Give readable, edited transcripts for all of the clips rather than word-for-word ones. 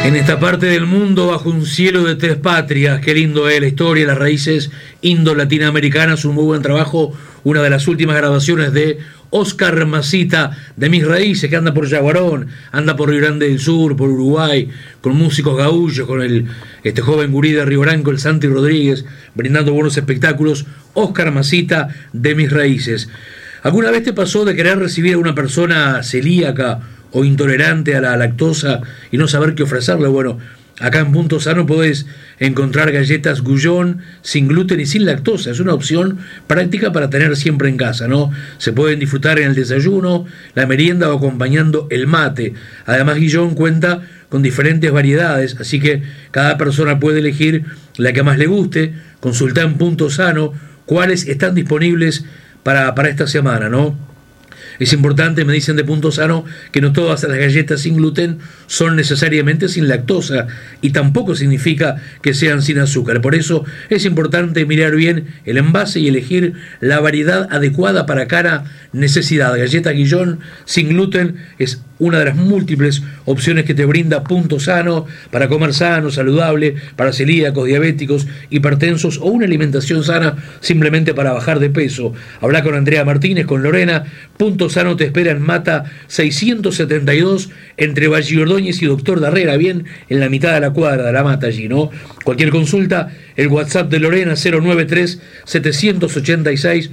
En esta parte del mundo, bajo un cielo de tres patrias, qué lindo es la historia, las raíces indo-latinoamericanas, un muy buen trabajo, una de las últimas grabaciones de Oscar Masita, de Mis Raíces, que anda por Yaguarón, anda por Río Grande del Sur, por Uruguay, con músicos gaullos, con este joven gurí de Río Branco, el Santi Rodríguez, brindando buenos espectáculos. Oscar Masita, de Mis Raíces. ¿Alguna vez te pasó de querer recibir a una persona celíaca o intolerante a la lactosa y no saber qué ofrecerle? Bueno, acá en Punto Sano podés encontrar galletas Gullón sin gluten y sin lactosa. Es una opción práctica para tener siempre en casa, ¿no? Se pueden disfrutar en el desayuno, la merienda o acompañando el mate. Además, Gullón cuenta con diferentes variedades, así que cada persona puede elegir la que más le guste. Consultá en Punto Sano cuáles están disponibles para esta semana, ¿no? Es importante, me dicen de Punto Sano, que no todas las galletas sin gluten son necesariamente sin lactosa y tampoco significa que sean sin azúcar. Por eso es importante mirar bien el envase y elegir la variedad adecuada para cada necesidad. Galleta Guillón sin gluten es una de las múltiples opciones que te brinda Punto Sano para comer sano, saludable, para celíacos, diabéticos, hipertensos o una alimentación sana simplemente para bajar de peso. Habla con Andrea Martínez, con Lorena. Punto Sano te espera en Mata 672 entre Valle Ordóñez y Doctor Darrera, bien en la mitad de la cuadra de la Mata allí, ¿no? Cualquier consulta, el WhatsApp de Lorena 093 786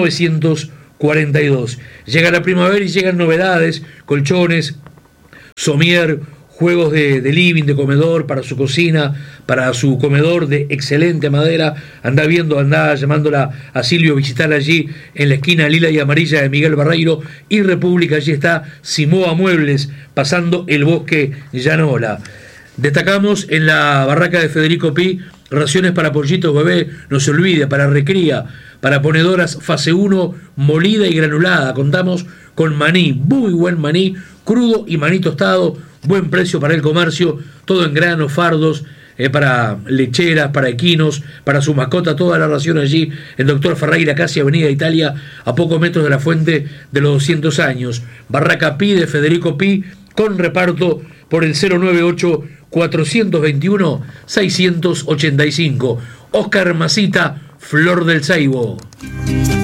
942. Llega la primavera y llegan novedades, colchones, somier, juegos de living, de comedor, para su cocina, para su comedor de excelente madera. Andá llamándola a Silvio, visitarla allí en la esquina lila y amarilla de Miguel Barreiro y República. Allí está Simoa Muebles, pasando el bosque Llanola. Destacamos en la barraca de Federico Pi raciones para pollitos bebé, no se olvide, para recría, para ponedoras fase 1, molida y granulada. Contamos con maní, muy buen maní, crudo y maní tostado, buen precio para el comercio, todo en granos, fardos, para lecheras, para equinos, para su mascota, toda la ración allí en Doctor Ferreira, casi Avenida Italia, a pocos metros de la fuente de los 200 años. Barraca Pi de Federico Pi, con reparto por el 098-421-685. Oscar Masita, Flor del Saibo.